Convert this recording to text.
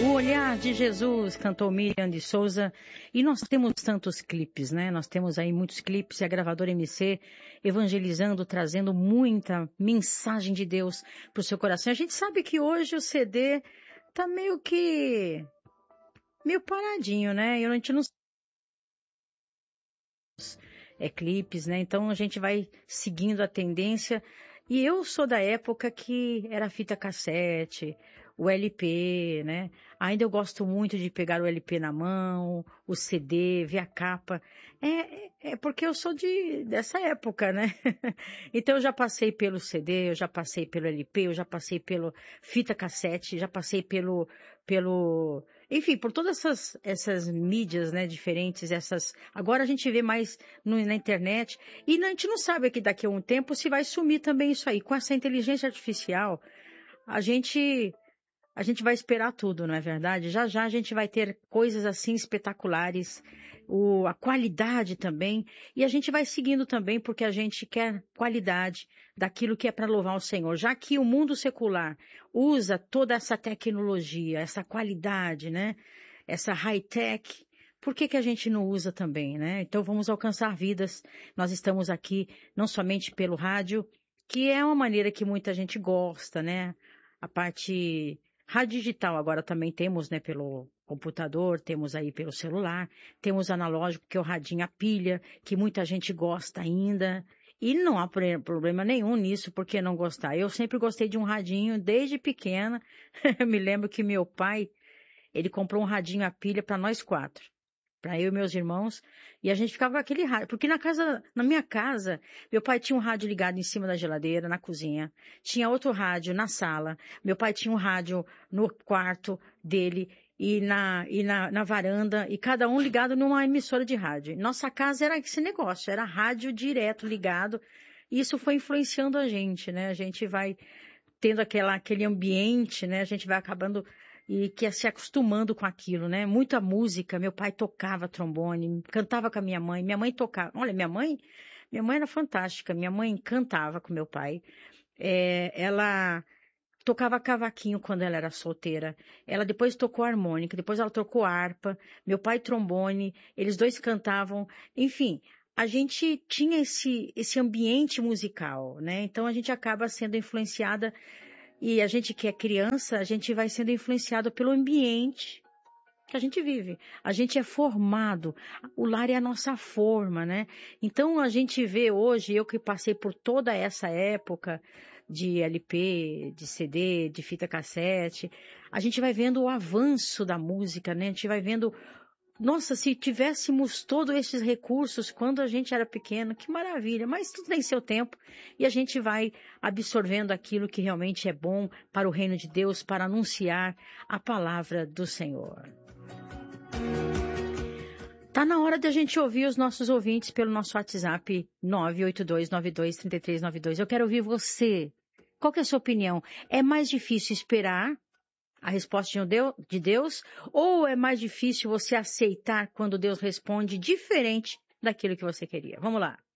O Olhar de Jesus, cantou Miriam de Souza, e nós temos tantos clipes, né? Nós temos aí muitos clipes e a gravadora MC evangelizando, trazendo muita mensagem de Deus para o seu coração. A gente sabe que hoje o CD tá meio paradinho, né? E a gente não clipes, né? Então a gente vai seguindo a tendência. E eu sou da época que era fita cassete, o LP, né? Ainda eu gosto muito de pegar o LP na mão, o CD, ver a capa. É porque eu sou dessa época, né? Então eu já passei pelo CD, eu já passei pelo LP, eu já passei pelo fita cassete, já passei enfim, por todas essas mídias, né, diferentes, agora a gente vê mais na internet, e a gente não sabe que daqui a um tempo se vai sumir também isso aí. Com essa inteligência artificial, a gente vai esperar tudo, não é verdade? Já já a gente vai ter coisas assim espetaculares, a qualidade também, e a gente vai seguindo também porque a gente quer qualidade daquilo que é para louvar o Senhor. Já que o mundo secular usa toda essa tecnologia, essa qualidade, né? Essa high-tech, por que a gente não usa também, né? Então vamos alcançar vidas. Nós estamos aqui não somente pelo rádio, que é uma maneira que muita gente gosta, né? A parte rádio digital agora também temos, né, pelo computador, temos aí pelo celular, temos analógico, que é o radinho a pilha, que muita gente gosta ainda. E não há problema nenhum nisso, por que não gostar? Eu sempre gostei de um radinho desde pequena. Eu me lembro que meu pai, ele comprou um radinho a pilha para nós quatro, para eu e meus irmãos, e a gente ficava com aquele rádio, porque na minha casa, meu pai tinha um rádio ligado em cima da geladeira, na cozinha, tinha outro rádio na sala, meu pai tinha um rádio no quarto dele e na varanda, e cada um ligado numa emissora de rádio. Nossa casa era esse negócio, era rádio direto ligado, e isso foi influenciando a gente, né? A gente vai tendo aquele ambiente, né? A gente vai acabando e que ia se acostumando com aquilo, né? Muita música. Meu pai tocava trombone, cantava com a minha mãe tocava. Olha, minha mãe era fantástica. Minha mãe cantava com meu pai. Ela tocava cavaquinho quando ela era solteira. Ela depois tocou harmônica, depois ela tocou harpa. Meu pai trombone. Eles dois cantavam. Enfim, a gente tinha esse ambiente musical, né? Então a gente acaba sendo influenciada, e a gente que é criança, a gente vai sendo influenciado pelo ambiente que a gente vive. A gente é formado, o lar é a nossa forma, né? Então a gente vê hoje, eu que passei por toda essa época de LP, de CD, de fita cassete, a gente vai vendo o avanço da música, né? A gente vai vendo, nossa, se tivéssemos todos esses recursos quando a gente era pequeno, que maravilha, mas tudo tem seu tempo e a gente vai absorvendo aquilo que realmente é bom para o reino de Deus, para anunciar a palavra do Senhor. Tá na hora de a gente ouvir os nossos ouvintes pelo nosso WhatsApp 982923392. Eu quero ouvir você. Qual que é a sua opinião? É mais difícil esperar a resposta de Deus, ou é mais difícil você aceitar quando Deus responde diferente daquilo que você queria? Vamos lá.